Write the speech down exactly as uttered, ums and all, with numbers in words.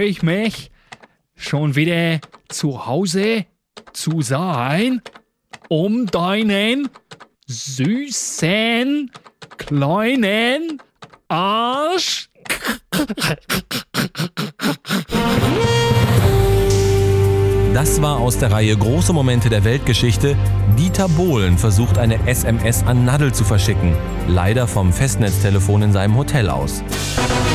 freue ich mich, schon wieder zu Hause zu sein, um deinen süßen, kleinen Arsch. Das war aus der Reihe Große Momente der Weltgeschichte. Dieter Bohlen versucht eine S M S an Nadel zu verschicken. Leider vom Festnetztelefon in seinem Hotel aus.